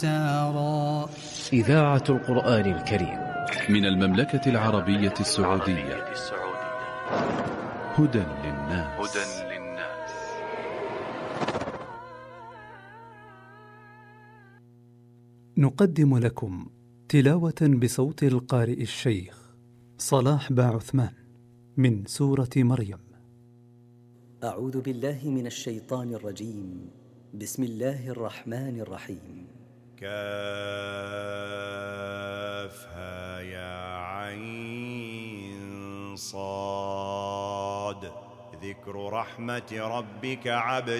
تارا. إذاعة القرآن الكريم من المملكة العربية السعودية. هدى للناس. نقدم لكم تلاوة بصوت القارئ الشيخ صلاح باعثمان من سورة مريم. أعوذ بالله من الشيطان الرجيم. بسم الله الرحمن الرحيم. كافها يا عين صاد. ذكر رحمة ربك عبده